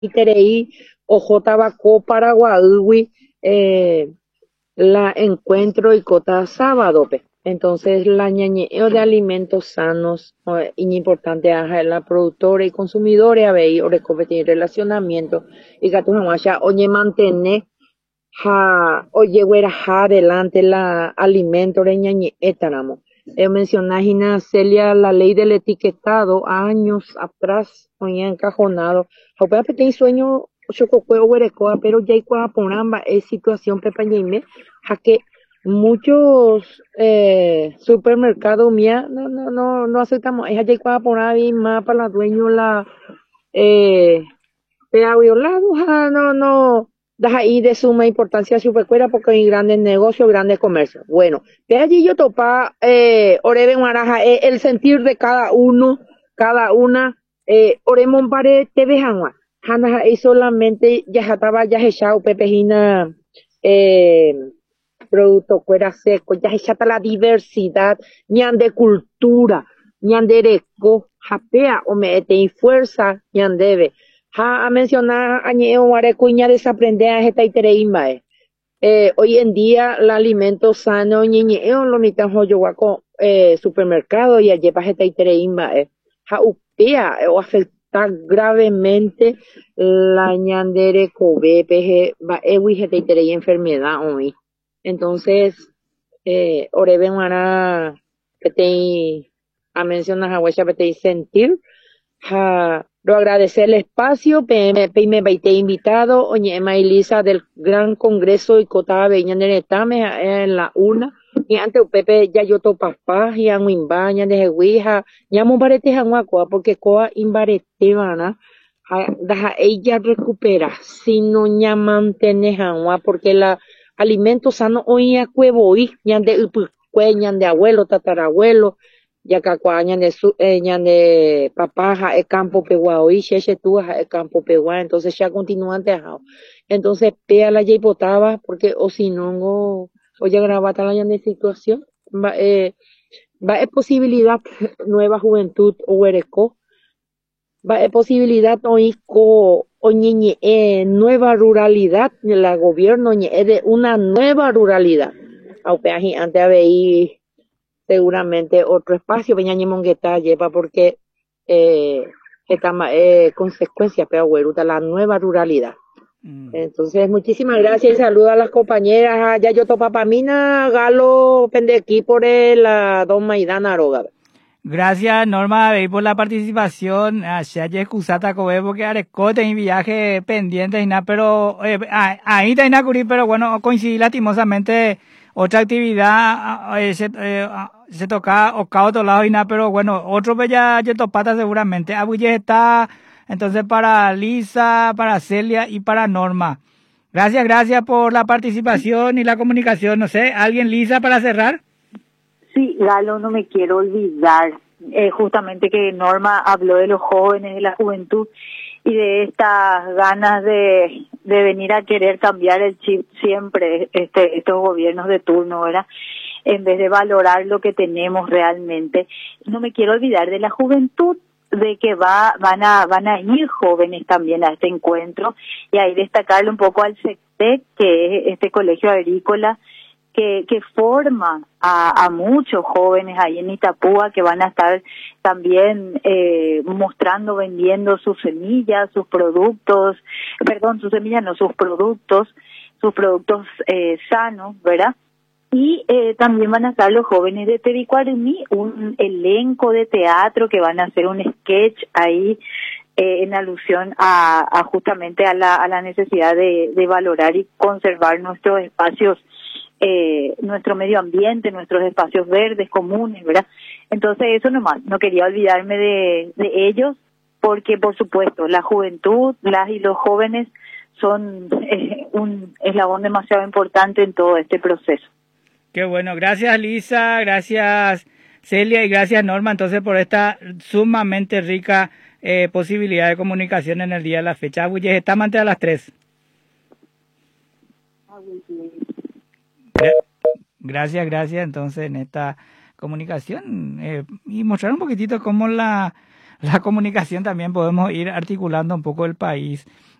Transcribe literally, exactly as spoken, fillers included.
Iterei ojo tabaco Paraguay, eh, la encuentro y cota sábado, pe. Entonces, la ñañeo de alimentos sanos, eh, y importante a la productora y consumidores, a ver, o competir relacionamiento, y gato hamasha, oye, mantener, ja, oye, güera, ja, adelante la alimento de ñañe, etanamo. Eh, mencioné, Gina Celia, la ley del etiquetado, años atrás, oye, encajonado. Jopea, pequeño sueño, chococueo, huerecoa, pero ya hay poramba, es situación, pepa, ñaime, ja que muchos eh, supermercados mía no no no no aceptamos ella llegó por ahí más para la dueño la eh, pero violado ja, no no deja ahí de suma importancia supercuera porque hay grandes negocios grandes comercios bueno de allí yo topa eh, orebe maraja eh, el sentir de cada uno cada una eh, oremon pare te vejanwa jana y solamente ya estaba ya echado pepejina eh, producto fuera seco, ya echata la diversidad, ñan de cultura, ñan de eco, japea, o me te fuerza, ñan debe. Ja a mencionar a ñe o arecuña desaprender a esta itereima. Eh, hoy en día el alimento sano, ñe ñe lo ni tan joyo guaco, eh, supermercado y allí para esta itereima. Eh. Ja upea, eh, o afectar gravemente la ñandere kobe, peje, va, ewi esta iterei enfermedad hoy. Entonces, eh, Oreben Mara, Petei, a mencionar a Huesha Petei sentir, ja, lo agradecer el espacio, pe pe me baite invitado, oñe Emma Elisa del Gran Congreso y Cotaba Beña de Netame en la una, y ante Pepe ya yo to papá, y an imbaña de Huija, ya mo barete janguacoa, porque coa imbarete vana, deja ella recupera, si no ya mantene jangua, porque la alimentos sanos hoy a cuevo y ñande upukue ñande abuelo tatarabuelo ya cacua ñande su eh, ñande papá ja el campo pegua hoy cheche tú ja el campo pegua entonces ya continúan dejado entonces pea la ya botaba porque o si no o, o ya grabata la ñande situación va eh, va es posibilidad nueva juventud o ereco va es posibilidad hoy co o ñe, eh, nueva ruralidad la gobierno ñe, de una nueva ruralidad aupeaji antes había seguramente otro espacio veña mongueta lleva porque eh, esta eh, consecuencia pero güeruta la nueva ruralidad Mm. entonces muchísimas gracias y saludo a las compañeras ya yo topa pamina galo pendequí por el, la don Maidana Aroga. Gracias, Norma, Bey, por la participación. Allá ya excusata cobe porque arecote en viaje pendiente y nada, pero eh, ah, ahí está Inacuri, pero bueno, coincidí lastimosamente otra actividad ah, eh, se, eh, ah, se toca o cada otro lado y nada, pero bueno, otro pues ya ya topata seguramente. Abuye está entonces para Lisa, para Celia y para Norma. Gracias, gracias por la participación y la comunicación. No sé, ¿alguien Lisa para cerrar? Sí, Galo, no me quiero olvidar, eh, justamente que Norma habló de los jóvenes, de la juventud y de estas ganas de, de venir a querer cambiar el chip siempre, este, estos gobiernos de turno, ¿verdad? En vez de valorar lo que tenemos realmente. No me quiero olvidar de la juventud, de que va, van a, van a ir jóvenes también a este encuentro y ahí destacarle un poco al SECTEC, que es este colegio agrícola, que, que forma a, a muchos jóvenes ahí en Itapúa que van a estar también eh, mostrando, vendiendo sus semillas, sus productos, perdón, sus semillas no, sus productos, sus productos eh, sanos, ¿verdad? Y eh, también van a estar los jóvenes de Tebicuarumí, un elenco de teatro que van a hacer un sketch ahí eh, en alusión a, a justamente a la, a la necesidad de, de valorar y conservar nuestros espacios, eh, nuestro medio ambiente, nuestros espacios verdes comunes, ¿verdad? Entonces eso nomás, no quería olvidarme de, de ellos, porque por supuesto la juventud, las y los jóvenes son eh, un eslabón demasiado importante en todo este proceso. Qué bueno, gracias Lisa, gracias Celia y gracias Norma entonces por esta sumamente rica eh, posibilidad de comunicación en el día de la fecha. Abuye, estamos antes a las tres. Gracias, gracias entonces en esta comunicación eh, y mostrar un poquitito cómo la la comunicación también podemos ir articulando un poco el país.